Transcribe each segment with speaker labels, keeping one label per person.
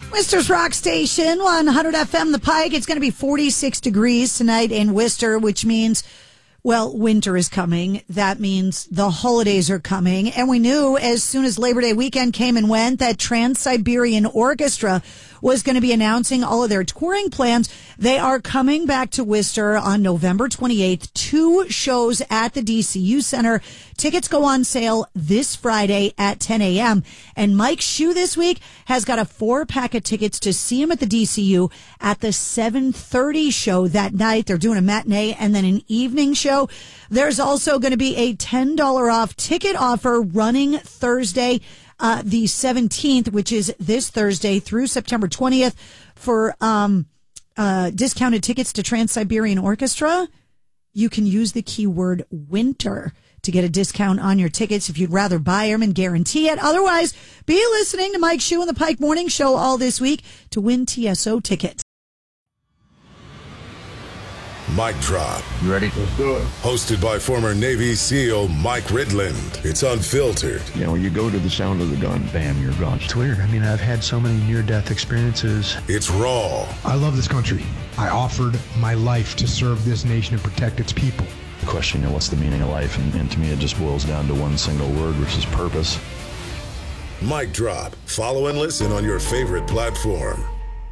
Speaker 1: Worcester's Rock Station, 100 FM, The Pike. It's going to be 46 degrees tonight in Worcester, which means, well, winter is coming. That means the holidays are coming. And we knew as soon as Labor Day weekend came and went that Trans-Siberian Orchestra was going to be announcing all of their touring plans. They are coming back to Worcester on November 28th. 2 shows at the DCU Center. Tickets go on sale this Friday at 10 a.m. And Mike Shue this week has got a 4-pack of tickets to see him at the DCU at the 7:30 show that night. They're doing a matinee and then an evening show. There's also going to be a $10 off ticket offer running Thursday, the 17th, which is this Thursday through September 20th for discounted tickets to Trans-Siberian Orchestra. You can use the keyword winter to get a discount on your tickets if you'd rather buy them and guarantee it. Otherwise, be listening to Mike Shue and the Pike Morning Show all this week to win TSO tickets.
Speaker 2: Mic Drop.
Speaker 3: You ready? Let's do it.
Speaker 2: Hosted by former Navy SEAL Mike Ridland. It's unfiltered.
Speaker 3: You know, you go to the sound of the gun, bam, you're gone.
Speaker 4: It's weird. I mean, I've had so many near-death experiences.
Speaker 2: It's raw.
Speaker 5: I love this country. I offered my life to serve this nation and protect its people.
Speaker 4: The question, what's the meaning of life? And to me, it just boils down to one single word, which is purpose.
Speaker 2: Mic Drop. Follow and listen on your favorite platform.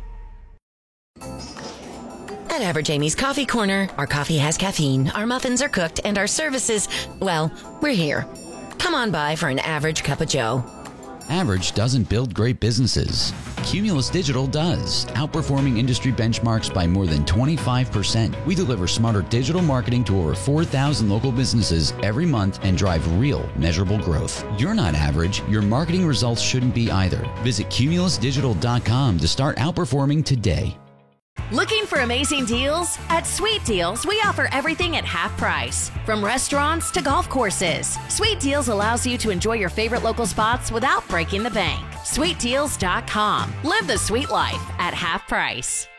Speaker 6: At Average Amy's Coffee Corner, our coffee has caffeine, our muffins are cooked, and our services, well, we're here. Come on by for an average cup of joe.
Speaker 7: Average doesn't build great businesses. Cumulus Digital does, outperforming industry benchmarks by more than 25%. We deliver smarter digital marketing to over 4,000 local businesses every month and drive real, measurable growth. You're not average. Your marketing results shouldn't be either. Visit cumulusdigital.com to start outperforming today.
Speaker 8: Looking for amazing deals? At Sweet Deals, we offer everything at half price. From restaurants to golf courses, Sweet Deals allows you to enjoy your favorite local spots without breaking the bank. SweetDeals.com. Live the sweet life at half price.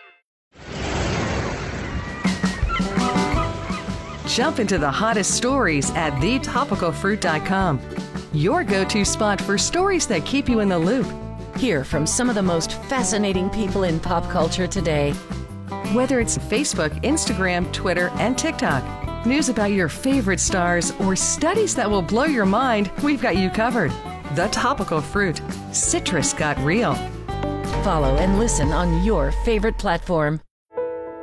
Speaker 9: Jump into the hottest stories at thetopicalfruit.com. Your go-to spot for stories that keep you in the loop.
Speaker 6: Hear from some of the most fascinating people in pop culture today.
Speaker 9: Whether it's Facebook, Instagram, Twitter, and TikTok, news about your favorite stars, or studies that will blow your mind, we've got you covered. The Topical Fruit. Citrus got real.
Speaker 6: Follow and listen on your favorite platform.